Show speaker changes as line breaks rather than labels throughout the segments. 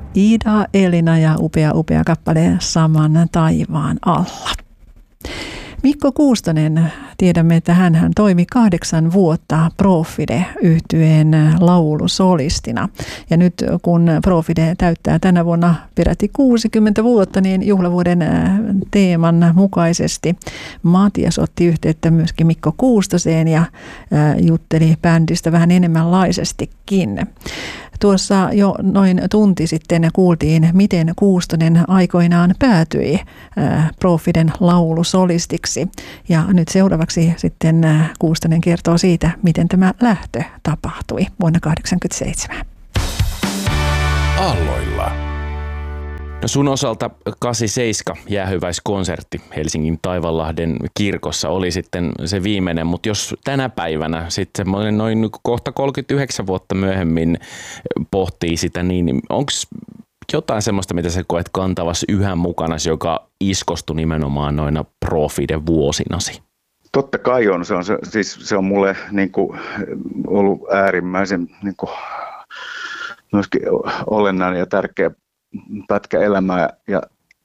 Ida Elina ja upea kappale Saman taivaan alla. Mikko Kuustonen, tiedämme, että hän toimi 8 vuotta Profide-yhtyeen laulusolistina. Ja nyt kun Profide täyttää tänä vuonna peräti 60 vuotta, niin juhlavuoden teeman mukaisesti Matias otti yhteyttä myöskin Mikko Kuustoseen ja jutteli bändistä vähän enemmänlaisestikin. Tuossa jo noin tunti sitten kuultiin, miten Kuustonen aikoinaan päätyi Profiden laulusolistiksi. Ja nyt seuraavaksi sitten Kuustonen kertoo siitä, miten tämä lähtö tapahtui vuonna 1987.
Aalloilla. No sun osalta 87 jäähyväiskonsertti Helsingin Taivanlahden kirkossa oli sitten se viimeinen, mutta jos tänä päivänä sitten semmoinen noin kohta 39 vuotta myöhemmin pohtii sitä, niin onko jotain semmoista, mitä sä koet kantavassa yhä mukanasi, joka iskostui nimenomaan noina Profide vuosinasi?
Totta kai on. Se on mulle niin kuin ollut äärimmäisen niin kuin myöskin olennainen ja tärkeä pätkä elämää ja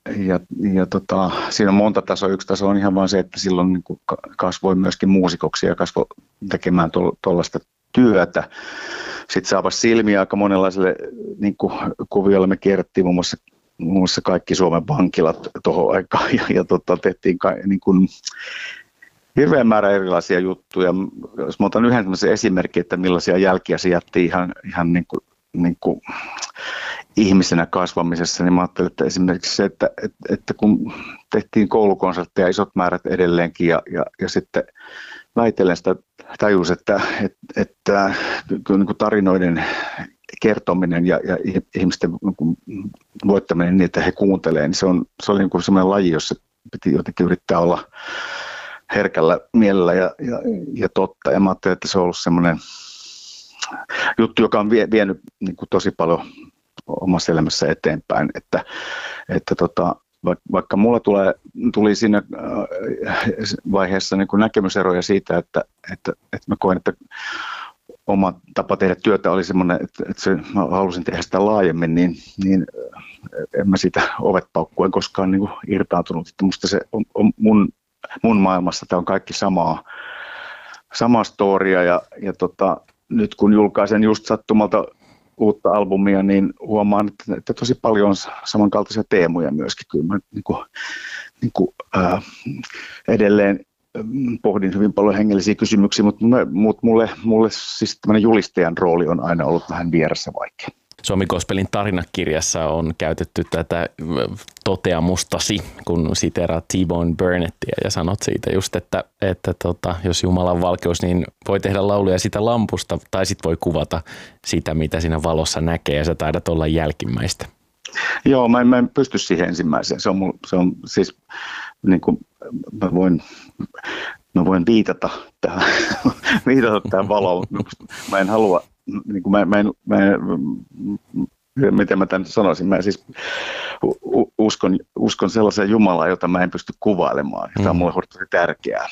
siinä on monta tasoa. Yksi taso on ihan vaan se, että silloin niin kuin kasvoi myöskin muusikoksi ja kasvoi tekemään tuollaista työtä. Sitten saavasi silmiä aika monenlaiselle niin kuin kuviolle. Me kierrettiin muun muassa kaikki Suomen vankilat tuohon aikaan ja tehtiin niin kuin hirveän määrä erilaisia juttuja. Jos mä otan yhden sellaisen esimerkin, että millaisia jälkiä se jätti ihan niin kuin ihmisenä kasvamisessa, niin mä ajattelin, että esimerkiksi se, että kun tehtiin koulukonsertteja isot määrät edelleenkin ja sitten väitellen sitä tajus, että niin kuin tarinoiden kertominen ja ihmisten voittaminen niin, että he kuuntelee, niin se oli niin kuin sellainen laji, jossa piti jotenkin yrittää olla herkällä mielellä ja totta. Ja mä ajattelin, että se on ollut semmoinen juttu, joka on vienyt niin kuin tosi paljon omassa elämässä eteenpäin, että vaikka mulla tuli siinä vaiheessa niin kuin näkemyseroja siitä, että mä koen, että oma tapa tehdä työtä oli semmoinen, että mä halusin tehdä sitä laajemmin, niin en mä sitä ovet paukkuen koskaan niin kuin irtaantunut. Että musta se on mun maailmassa tämä on kaikki samaa storia ja nyt kun julkaisen just sattumalta uutta albumia, niin huomaan, että tosi paljon on samankaltaisia teemoja myöskin. Kyllä mä edelleen pohdin hyvin paljon hengellisiä kysymyksiä, mutta mulle siis tämmöinen julistajan rooli on aina ollut vähän vieressä vaikea.
Suomi Gospelin tarinakirjassa on käytetty tätä toteamustasi, kun siteeraat T-Bone Burnettia ja sanot siitä just, että jos Jumalan valkeus, niin voi tehdä lauluja sitä lampusta tai sit voi kuvata sitä, mitä siinä valossa näkee ja sä taidat olla jälkimmäistä.
Joo, mä en pysty siihen ensimmäiseen. Se on siis niin kuin mä voin viitata tähän valoon. Mä en halua niin kuin miten mä tämän sanoisin, mä siis uskon sellaiseen Jumalaan, jota mä en pysty kuvailemaan. Tämä on mulle tosi tärkeää.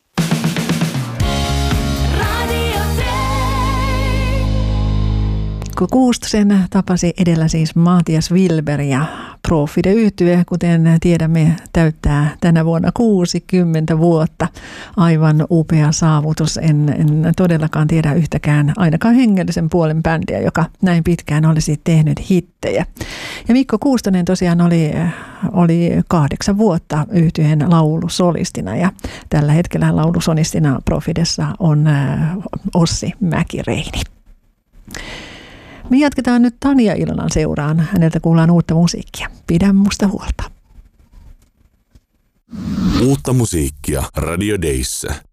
Mikko Kuustosen tapasi edellä siis Matias Wilberg ja Profide-yhtye, kuten tiedämme, täyttää tänä vuonna 60 vuotta. Aivan upea saavutus. En todellakaan tiedä yhtäkään, ainakaan hengellisen puolen bändiä, joka näin pitkään olisi tehnyt hittejä. Ja Mikko Kuustonen tosiaan oli 8 vuotta yhtyeen laulusolistina ja tällä hetkellä laulusolistina Profidessa on Ossi Mäkireini. Me jatketaan nyt Tanja Ilonan seuraan. Häneltä kuullaan uutta musiikkia. Pidä musta huolta.
Uutta musiikkia Radio Dayssä.